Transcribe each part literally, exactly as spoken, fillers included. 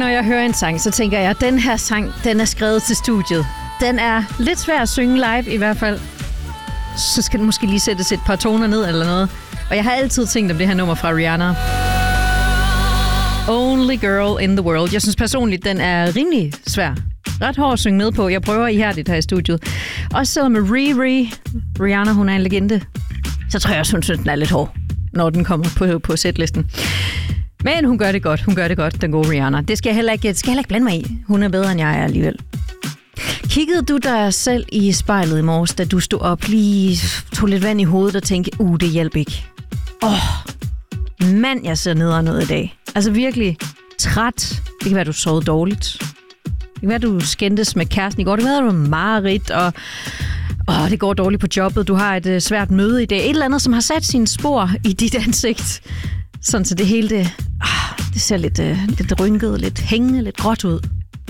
når jeg hører en sang, så tænker jeg, at den her sang, den er skrevet til studiet. Den er lidt svær at synge live i hvert fald. Så skal den måske lige sættes et par toner ned eller noget. Og jeg har altid tænkt om det her nummer fra Rihanna. Only Girl in the World. Jeg synes personligt, den er rimelig svær. Ret hård at synge med på. Jeg prøver ihærdigt her i studiet. Også selvom Riri, Rihanna, hun er en legende, så tror jeg også, hun synes, den er lidt hård, når den kommer på, på setlisten. Men hun gør det godt. Hun gør det godt, den gode Rihanna. Det skal jeg heller ikke, skal jeg heller ikke blande mig i. Hun er bedre, end jeg er alligevel. Kiggede du dig selv i spejlet i morges, da du stod op, lige tog lidt vand i hovedet og tænkte, uh, det hjælper ikke. Åh, oh, mand, jeg ser ned noget i dag. Altså virkelig træt. Det kan være, du sov dårligt. Det kan være, du skændtes med kæresten i går. Det kan være, du var mareridt, og åh, det går dårligt på jobbet. Du har et uh, svært møde i dag. Et eller andet, som har sat sine spor i dit ansigt. Sådan så det hele, det, ah, det ser lidt, uh, lidt rynket, lidt hængende, lidt gråt ud.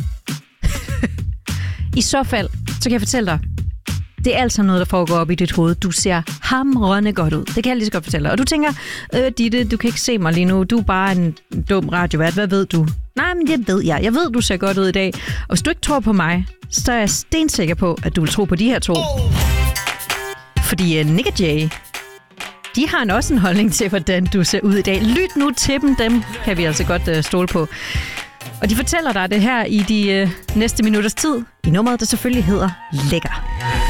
I så fald, så kan jeg fortælle dig, det er altså noget, der foregår op i dit hoved. Du ser hamrende godt ud. Det kan jeg lige så godt fortælle dig. Og du tænker, øh, Ditte, du kan ikke se mig lige nu. Du er bare en dum radiovært. Hvad ved du? Nej, men det ved jeg. Jeg ved, du ser godt ud i dag. Og hvis du ikke tror på mig, så er jeg stensikker på, at du vil tro på de her to. Fordi uh, Nick og Jay, de har også en holdning til, hvordan du ser ud i dag. Lyt nu til dem. Dem kan vi altså godt uh, stole på. Og de fortæller dig det her i de uh, næste minutters tid. I nummeret, der selvfølgelig hedder Lækker.